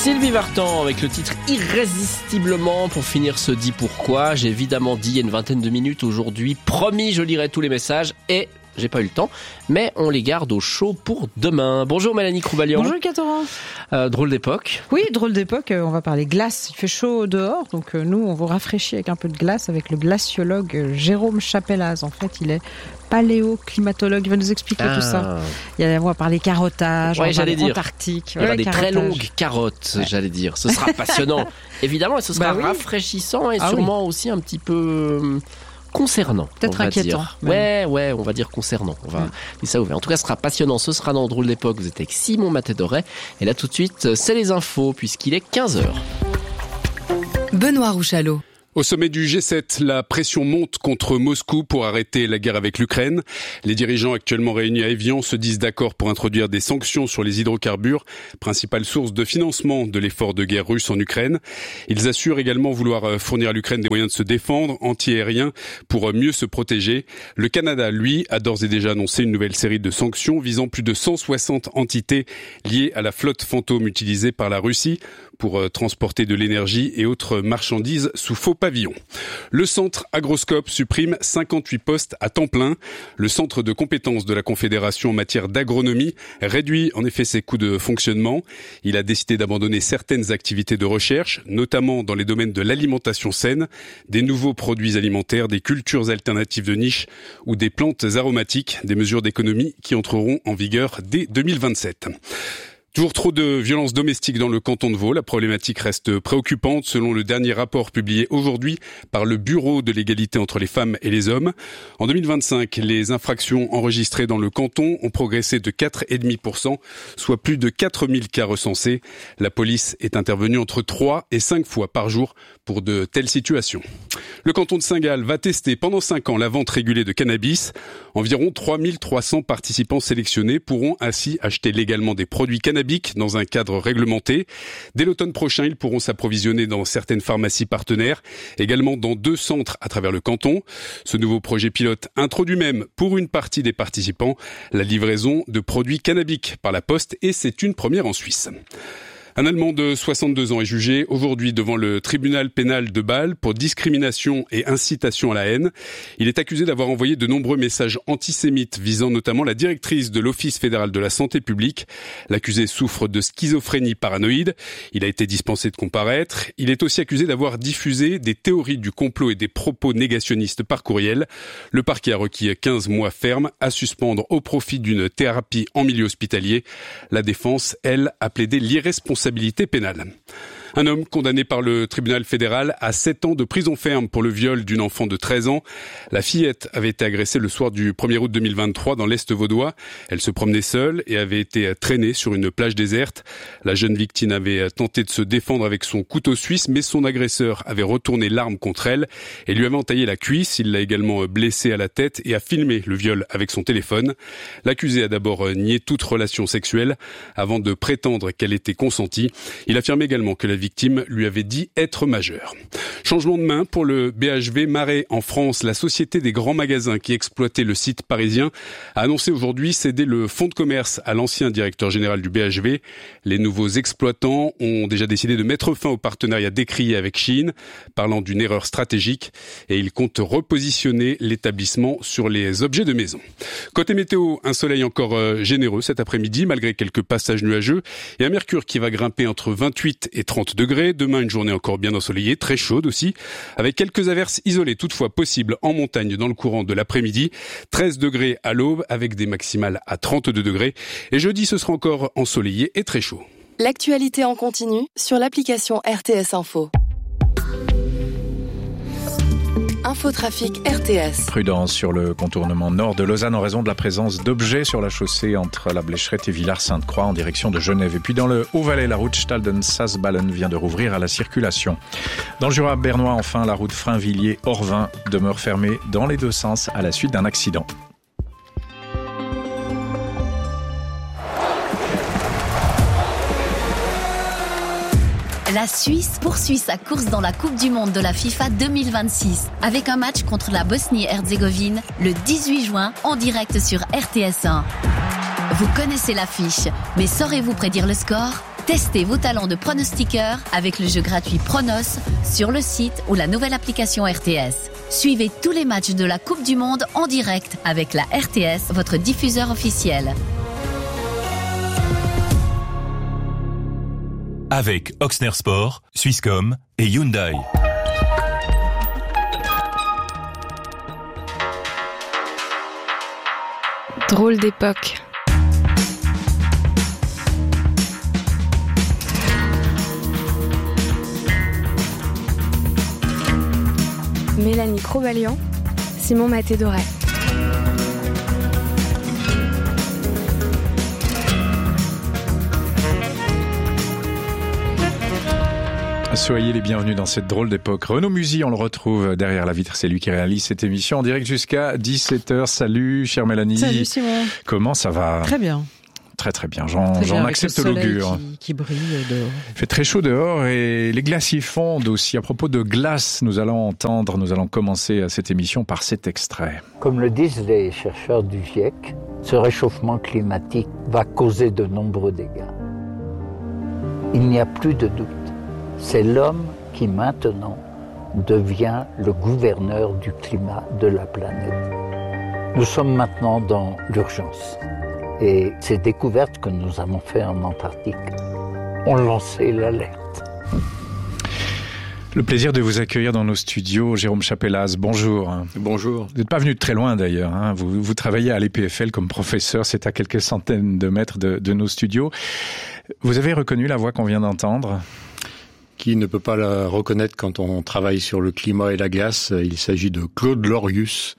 Sylvie Vartan avec le titre Irrésistiblement pour finir ce Dis Pourquoi. J'ai évidemment dit il y a une vingtaine de minutes aujourd'hui, promis je lirai tous les messages et j'ai pas eu le temps, mais on les garde au chaud pour demain. Bonjour Mélanie Croubalian. Bonjour Catherine. Drôle d'époque. Oui, drôle d'époque, on va parler glace. Il fait chaud dehors, donc nous on vous rafraîchit avec un peu de glace avec le glaciologue Jérôme Chapelaz. En fait, il est paléoclimatologue, il va nous expliquer tout ça. On va parler carottage, on va parler Antarctique. Il y aura des très longues carottes, j'allais dire. Ce sera passionnant, évidemment, et ce sera rafraîchissant et sûrement aussi un petit peu... concernant, peut-être inquiétant. Ouais, on va dire concernant. On va dire ça ouvert. En tout cas, ce sera passionnant. Ce sera dans Drôle d'époque. Vous êtes avec Simon Matédoret. Et là, tout de suite, c'est les infos, puisqu'il est 15h. Benoît Rouchalot. Au sommet du G7, la pression monte contre Moscou pour arrêter la guerre avec l'Ukraine. Les dirigeants actuellement réunis à Évian se disent d'accord pour introduire des sanctions sur les hydrocarbures, principale source de financement de l'effort de guerre russe en Ukraine. Ils assurent également vouloir fournir à l'Ukraine des moyens de se défendre, anti-aériens, pour mieux se protéger. Le Canada, lui, a d'ores et déjà annoncé une nouvelle série de sanctions visant plus de 160 entités liées à la flotte fantôme utilisée par la Russie pour transporter de l'énergie et autres marchandises sous faux pavillon. Le centre Agroscope supprime 58 postes à temps plein. Le centre de compétences de la Confédération en matière d'agronomie réduit en effet ses coûts de fonctionnement. Il a décidé d'abandonner certaines activités de recherche, notamment dans les domaines de l'alimentation saine, des nouveaux produits alimentaires, des cultures alternatives de niche ou des plantes aromatiques, des mesures d'économie qui entreront en vigueur dès 2027. Toujours trop de violences domestiques dans le canton de Vaud. La problématique reste préoccupante selon le dernier rapport publié aujourd'hui par le Bureau de l'égalité entre les femmes et les hommes. En 2025, les infractions enregistrées dans le canton ont progressé de 4,5%, soit plus de 4000 cas recensés. La police est intervenue entre 3 et 5 fois par jour pour de telles situations. Le canton de Saint-Gall va tester pendant 5 ans la vente régulée de cannabis. Environ 3300 participants sélectionnés pourront ainsi acheter légalement des produits cannabis dans un cadre réglementé. Dès l'automne prochain, ils pourront s'approvisionner dans certaines pharmacies partenaires, également dans 2 centres à travers le canton. Ce nouveau projet pilote introduit même, pour une partie des participants, la livraison de produits cannabiques par la poste et c'est une première en Suisse. Un Allemand de 62 ans est jugé aujourd'hui devant le tribunal pénal de Bâle pour discrimination et incitation à la haine. Il est accusé d'avoir envoyé de nombreux messages antisémites visant notamment la directrice de l'Office fédéral de la santé publique. L'accusé souffre de schizophrénie paranoïde. Il a été dispensé de comparaître. Il est aussi accusé d'avoir diffusé des théories du complot et des propos négationnistes par courriel. Le parquet a requis 15 mois ferme à suspendre au profit d'une thérapie en milieu hospitalier. La défense, elle, a plaidé l'irresponsabilité pénale. Un homme condamné par le tribunal fédéral à 7 ans de prison ferme pour le viol d'une enfant de 13 ans. La fillette avait été agressée le soir du 1er août 2023 dans l'Est vaudois. Elle se promenait seule et avait été traînée sur une plage déserte. La jeune victime avait tenté de se défendre avec son couteau suisse, mais son agresseur avait retourné l'arme contre elle et lui avait entaillé la cuisse. Il l'a également blessée à la tête et a filmé le viol avec son téléphone. L'accusé a d'abord nié toute relation sexuelle avant de prétendre qu'elle était consentie. Il affirme également que la victime lui avait dit être majeure. Changement de main pour le BHV Marais en France. La société des grands magasins qui exploitait le site parisien a annoncé aujourd'hui céder le fonds de commerce à l'ancien directeur général du BHV. Les nouveaux exploitants ont déjà décidé de mettre fin au partenariat décrié avec Chine, parlant d'une erreur stratégique, et ils comptent repositionner l'établissement sur les objets de maison. Côté météo, un soleil encore généreux cet après-midi, malgré quelques passages nuageux, et un mercure qui va grimper entre 28 et 30 degrés. Demain, une journée encore bien ensoleillée, très chaude aussi, avec quelques averses isolées toutefois possibles en montagne dans le courant de l'après-midi. 13 degrés à l'aube avec des maximales à 32 degrés. Et jeudi, ce sera encore ensoleillé et très chaud. L'actualité en continu sur l'application RTS Info. Infotrafic RTS. Prudence sur le contournement nord de Lausanne en raison de la présence d'objets sur la chaussée entre la Blécherette et Villars-Sainte-Croix en direction de Genève. Et puis dans le Haut-Valais, la route Stalden-Saas-Ballen vient de rouvrir à la circulation. Dans le Jura bernois, enfin, la route Frainvilliers-Orvin demeure fermée dans les deux sens à la suite d'un accident. La Suisse poursuit sa course dans la Coupe du Monde de la FIFA 2026 avec un match contre la Bosnie-Herzégovine le 18 juin en direct sur RTS1. Vous connaissez l'affiche, mais saurez-vous prédire le score ? Testez vos talents de pronostiqueur avec le jeu gratuit Pronos sur le site ou la nouvelle application RTS. Suivez tous les matchs de la Coupe du Monde en direct avec la RTS, votre diffuseur officiel. Avec Oxner Sport, Swisscom et Hyundai. Drôle d'époque. Mélanie Crobalian, Simon Maté-Doré. Soyez les bienvenus dans cette drôle d'époque. Renaud Musy, on le retrouve derrière la vitre. C'est lui qui réalise cette émission en direct jusqu'à 17h. Salut, chère Mélanie. Salut, Simon. Comment ça va ? Très bien. Très très bien, j'en accepte l'augure. Qui brille dehors. Il fait très chaud dehors et les glaciers fondent aussi. À propos de glace, nous allons commencer cette émission par cet extrait. Comme le disent les chercheurs du GIEC, ce réchauffement climatique va causer de nombreux dégâts. Il n'y a plus de doute. C'est l'homme qui maintenant devient le gouverneur du climat de la planète. Nous sommes maintenant dans l'urgence. Et ces découvertes que nous avons faites en Antarctique ont lancé l'alerte. Le plaisir de vous accueillir dans nos studios, Jérôme Chapelaz, bonjour. Bonjour. Vous n'êtes pas venu de très loin d'ailleurs, hein. Vous travaillez à l'EPFL comme professeur, c'est à quelques centaines de mètres de nos studios. Vous avez reconnu la voix qu'on vient d'entendre ? Qui ne peut pas la reconnaître quand on travaille sur le climat et la glace. Il s'agit de Claude Lorius,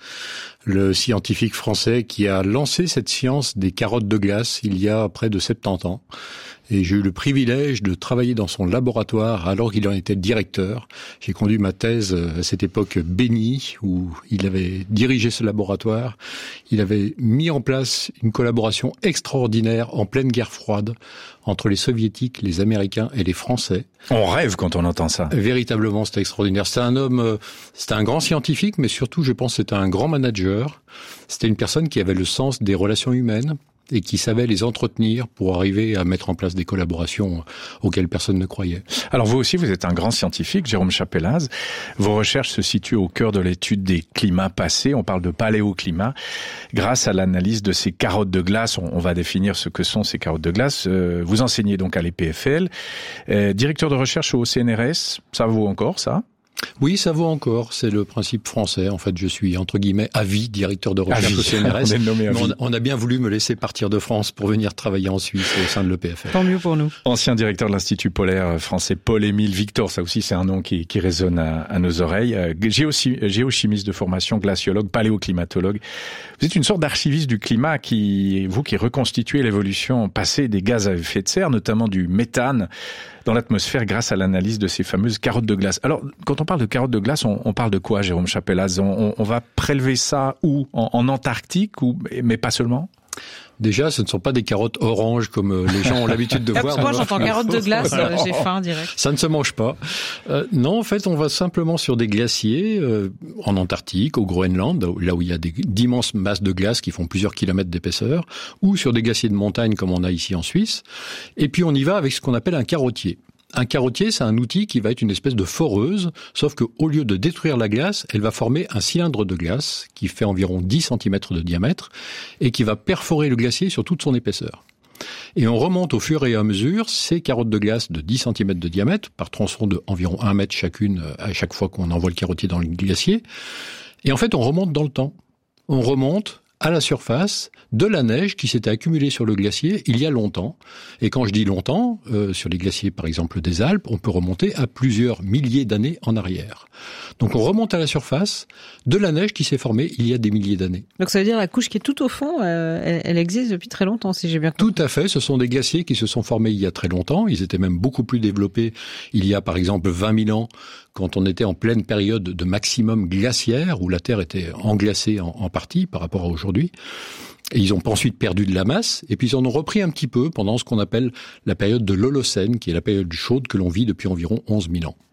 le scientifique français qui a lancé cette science des carottes de glace il y a près de 70 ans. Et j'ai eu le privilège de travailler dans son laboratoire alors qu'il en était directeur. J'ai conduit ma thèse à cette époque bénie où il avait dirigé ce laboratoire. Il avait mis en place une collaboration extraordinaire en pleine guerre froide entre les Soviétiques, les Américains et les Français. On rêve quand on entend ça. Véritablement, c'était extraordinaire. C'était un homme, c'était un grand scientifique, mais surtout, je pense, c'était un grand manager. C'était une personne qui avait le sens des relations humaines et qui savait les entretenir pour arriver à mettre en place des collaborations auxquelles personne ne croyait. Alors vous aussi, vous êtes un grand scientifique, Jérôme Chapelaz. Vos recherches se situent au cœur de l'étude des climats passés. On parle de paléoclimat. Grâce à l'analyse de ces carottes de glace, on va définir ce que sont ces carottes de glace. Vous enseignez donc à l'EPFL. Directeur de recherche au CNRS, ça vaut encore ça ? Oui, ça vaut encore. C'est le principe français. En fait, je suis, entre guillemets, à vie directeur de recherche au CNRS. On a bien voulu me laisser partir de France pour venir travailler en Suisse au sein de l'EPFL. Tant mieux pour nous. Ancien directeur de l'Institut polaire français Paul-Émile Victor, ça aussi c'est un nom qui résonne à nos oreilles. Géochimiste de formation, glaciologue, paléoclimatologue. Vous êtes une sorte d'archiviste du climat qui reconstituez l'évolution passée des gaz à effet de serre, notamment du méthane, dans l'atmosphère grâce à l'analyse de ces fameuses carottes de glace. Alors, quand on parle de carottes de glace, on parle de quoi, Jérôme Chapelaz ? On va prélever ça où ? En Antarctique, mais pas seulement ? Déjà, ce ne sont pas des carottes oranges comme les gens ont l'habitude de voir. Moi, j'entends carottes de glace, j'ai faim direct. Ça ne se mange pas. Non, en fait, on va simplement sur des glaciers en Antarctique, au Groenland, là où il y a d'immenses masses de glace qui font plusieurs kilomètres d'épaisseur, ou sur des glaciers de montagne comme on a ici en Suisse. Et puis, on y va avec ce qu'on appelle un carottier. Un carottier, c'est un outil qui va être une espèce de foreuse, sauf que au lieu de détruire la glace, elle va former un cylindre de glace qui fait environ 10 cm de diamètre et qui va perforer le glacier sur toute son épaisseur. Et on remonte au fur et à mesure ces carottes de glace de 10 cm de diamètre, par tronçon de environ 1 mètre chacune à chaque fois qu'on envoie le carottier dans le glacier. Et en fait, on remonte dans le temps. On remonte à la surface de la neige qui s'était accumulée sur le glacier il y a longtemps. Et quand je dis longtemps, sur les glaciers par exemple des Alpes, on peut remonter à plusieurs milliers d'années en arrière. Donc on remonte à la surface de la neige qui s'est formée il y a des milliers d'années. Donc ça veut dire la couche qui est tout au fond, elle existe depuis très longtemps, si j'ai bien compris. Tout à fait, ce sont des glaciers qui se sont formés il y a très longtemps. Ils étaient même beaucoup plus développés il y a par exemple 20 000 ans, quand on était en pleine période de maximum glaciaire, où la Terre était englacée en partie par rapport à aujourd'hui. Et ils ont ensuite perdu de la masse, et puis ils en ont repris un petit peu pendant ce qu'on appelle la période de l'Holocène, qui est la période chaude que l'on vit depuis environ 11 000 ans.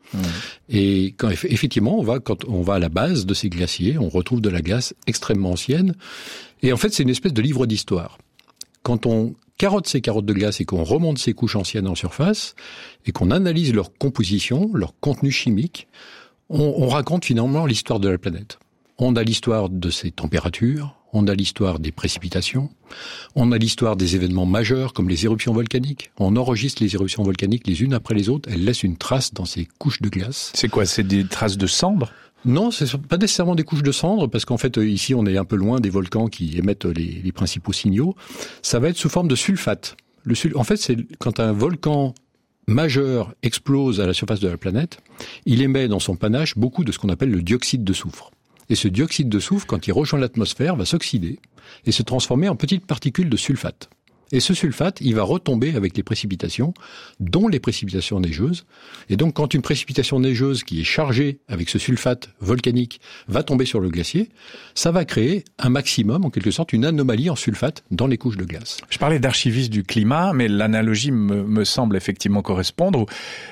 Et quand effectivement, quand on va à la base de ces glaciers, on retrouve de la glace extrêmement ancienne. Et en fait, c'est une espèce de livre d'histoire. Quand on carotte ces carottes de glace et qu'on remonte ces couches anciennes en surface et qu'on analyse leur composition, leur contenu chimique, on raconte finalement l'histoire de la planète. On a l'histoire de ses températures, on a l'histoire des précipitations, on a l'histoire des événements majeurs comme les éruptions volcaniques. On enregistre les éruptions volcaniques les unes après les autres, elles laissent une trace dans ces couches de glace. C'est quoi, c'est des traces de cendres ? Non, c'est pas nécessairement des couches de cendres, parce qu'en fait, ici, on est un peu loin des volcans qui émettent les principaux signaux. Ça va être sous forme de sulfate. En fait, c'est quand un volcan majeur explose à la surface de la planète, il émet dans son panache beaucoup de ce qu'on appelle le dioxyde de soufre. Et ce dioxyde de soufre, quand il rejoint l'atmosphère, va s'oxyder et se transformer en petites particules de sulfate. Et ce sulfate, il va retomber avec les précipitations, dont les précipitations neigeuses. Et donc, quand une précipitation neigeuse qui est chargée avec ce sulfate volcanique va tomber sur le glacier, ça va créer un maximum, en quelque sorte, une anomalie en sulfate dans les couches de glace. Je parlais d'archivistes du climat, mais l'analogie me semble effectivement correspondre.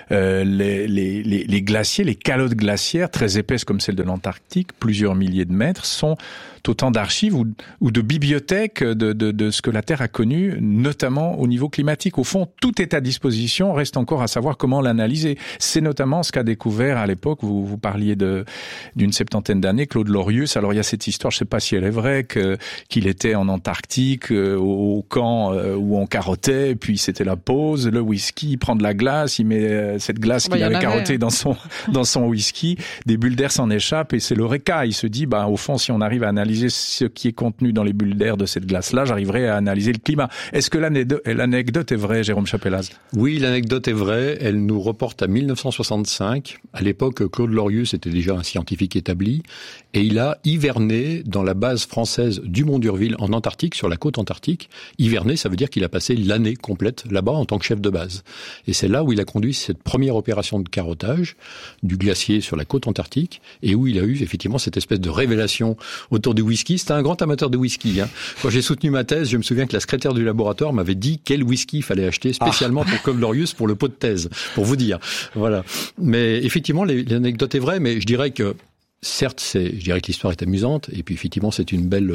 Les glaciers, les calottes glaciaires, très épaisses comme celles de l'Antarctique, plusieurs milliers de mètres, sont autant d'archives ou de bibliothèques de ce que la Terre a connu, notamment au niveau climatique. Au fond, tout est à disposition, reste encore à savoir comment l'analyser. C'est notamment ce qu'a découvert à l'époque, vous parliez d'une septantaine d'années, Claude Lorius. Alors il y a cette histoire, je ne sais pas si elle est vraie, qu'il était en Antarctique, au camp où on carottait, puis c'était la pause, le whisky, il prend de la glace, il met cette glace qu'il avait carottée dans son whisky, des bulles d'air s'en échappent et c'est l'eureka. Il se dit, au fond, si on arrive à analyser ce qui est contenu dans les bulles d'air de cette glace-là, j'arriverai à analyser le climat. Est-ce que l'anecdote est vraie, Jérôme Chapelaz ? Oui, l'anecdote est vraie. Elle nous reporte à 1965. À l'époque, Claude Lorius était déjà un scientifique établi et il a hiverné dans la base française du Mont d'Urville en Antarctique, sur la côte antarctique. Hiverné, ça veut dire qu'il a passé l'année complète là-bas en tant que chef de base. Et c'est là où il a conduit cette première opération de carottage du glacier sur la côte antarctique et où il a eu effectivement cette espèce de révélation autour du whisky. C'était un grand amateur de whisky. Quand j'ai soutenu ma thèse, je me souviens que la secrétaire du laboratoire m'avait dit quel whisky il fallait acheter spécialement pour Claude Lorius pour le pot de thèse, pour vous dire. Voilà. Mais effectivement, l'anecdote est vraie, mais je dirais que certes, je dirais que l'histoire est amusante, et puis effectivement, c'est une belle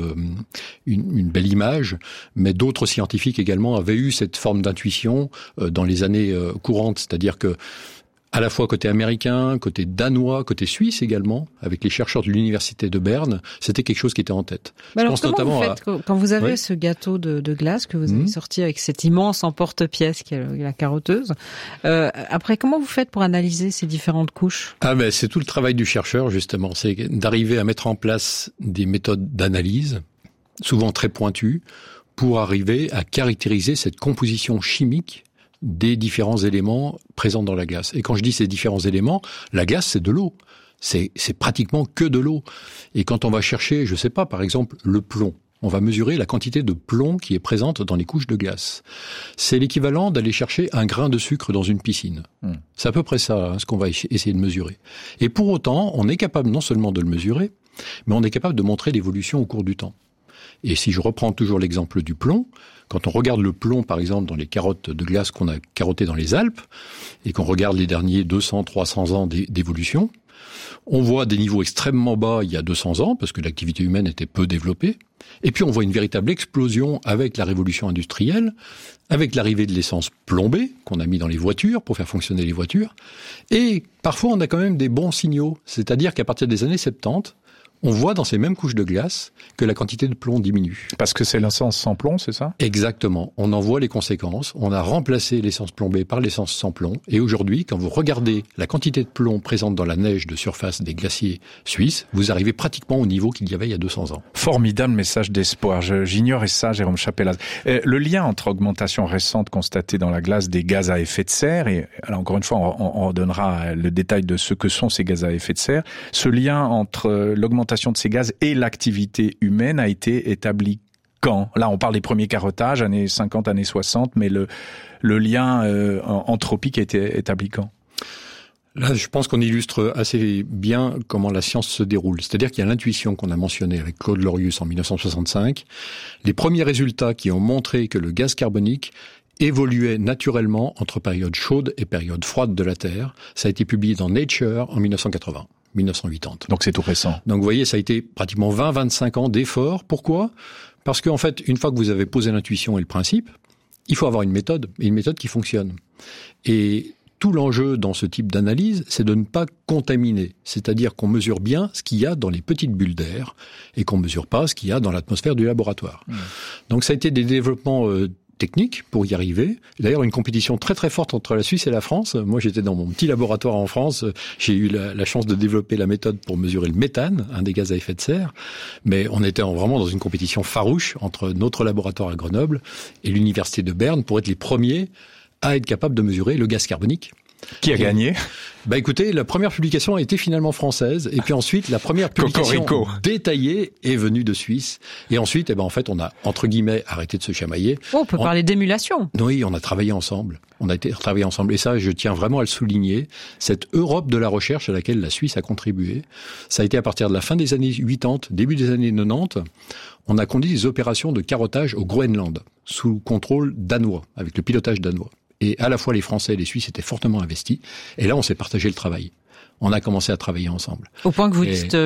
image, mais d'autres scientifiques également avaient eu cette forme d'intuition dans les années courantes, c'est-à-dire que à la fois côté américain, côté danois, côté suisse également, avec les chercheurs de l'université de Berne, c'était quelque chose qui était en tête. Alors comment vous faites quand vous avez ce gâteau de glace que vous avez sorti avec cet immense emporte-pièce qui est la carotteuse, après comment vous faites pour analyser ces différentes couches ? C'est tout le travail du chercheur justement, c'est d'arriver à mettre en place des méthodes d'analyse, souvent très pointues, pour arriver à caractériser cette composition chimique des différents éléments présents dans la glace. Et quand je dis ces différents éléments, la glace, c'est de l'eau. C'est pratiquement que de l'eau. Et quand on va chercher, je sais pas, par exemple, le plomb, on va mesurer la quantité de plomb qui est présente dans les couches de glace. C'est l'équivalent d'aller chercher un grain de sucre dans une piscine. C'est à peu près ça, ce qu'on va essayer de mesurer. Et pour autant, on est capable non seulement de le mesurer, mais on est capable de montrer l'évolution au cours du temps. Et si je reprends toujours l'exemple du plomb, quand on regarde le plomb, par exemple, dans les carottes de glace qu'on a carottées dans les Alpes, et qu'on regarde les derniers 200, 300 ans d'évolution, on voit des niveaux extrêmement bas il y a 200 ans, parce que l'activité humaine était peu développée, et puis on voit une véritable explosion avec la révolution industrielle, avec l'arrivée de l'essence plombée, qu'on a mis dans les voitures pour faire fonctionner les voitures, et parfois on a quand même des bons signaux, c'est-à-dire qu'à partir des années 70, on voit dans ces mêmes couches de glace que la quantité de plomb diminue. Parce que c'est l'essence sans plomb, c'est ça ? Exactement. On en voit les conséquences. On a remplacé l'essence plombée par l'essence sans plomb. Et aujourd'hui, quand vous regardez la quantité de plomb présente dans la neige de surface des glaciers suisses, vous arrivez pratiquement au niveau qu'il y avait il y a 200 ans. Formidable message d'espoir. J'ignorais ça, Jérôme Chapelaz. Le lien entre augmentation récente constatée dans la glace des gaz à effet de serre, et alors encore une fois, on donnera le détail de ce que sont ces gaz à effet de serre, ce lien entre l'augmentation de ces gaz et l'activité humaine a été établi quand ? Là, on parle des premiers carottages, années 50, années 60, mais le lien anthropique a été établi quand ? Là, je pense qu'on illustre assez bien comment la science se déroule. C'est-à-dire qu'il y a l'intuition qu'on a mentionnée avec Claude Lorius en 1965. Les premiers résultats qui ont montré que le gaz carbonique évoluait naturellement entre période chaude et période froide de la Terre, ça a été publié dans Nature en 1980. 1980. Donc c'est tout récent. Donc vous voyez, ça a été pratiquement 20-25 ans d'efforts. Pourquoi ? Parce qu'en fait, une fois que vous avez posé l'intuition et le principe, il faut avoir une méthode qui fonctionne. Et tout l'enjeu dans ce type d'analyse, c'est de ne pas contaminer. C'est-à-dire qu'on mesure bien ce qu'il y a dans les petites bulles d'air et qu'on mesure pas ce qu'il y a dans l'atmosphère du laboratoire. Donc ça a été des développements techniques pour y arriver. D'ailleurs, une compétition très très forte entre la Suisse et la France. Moi, j'étais dans mon petit laboratoire en France. J'ai eu la chance de développer la méthode pour mesurer le méthane, un des gaz à effet de serre. Mais on était vraiment dans une compétition farouche entre notre laboratoire à Grenoble et l'université de Berne pour être les premiers à être capable de mesurer le gaz carbonique. Qui a gagné ? Écoutez, la première publication a été finalement française, et puis ensuite la première publication détaillée est venue de Suisse, et ensuite, en fait, on a entre guillemets arrêté de se chamailler. On peut parler d'émulation. Oui, on a travaillé ensemble. Et ça, je tiens vraiment à le souligner. Cette Europe de la recherche à laquelle la Suisse a contribué, ça a été à partir de la fin des années 80, début des années 90. On a conduit des opérations de carottage au Groenland sous contrôle danois, avec le pilotage danois. Et à la fois les Français et les Suisses étaient fortement investis. Et là, on s'est partagé le travail. On a commencé à travailler ensemble. Au point que vous dites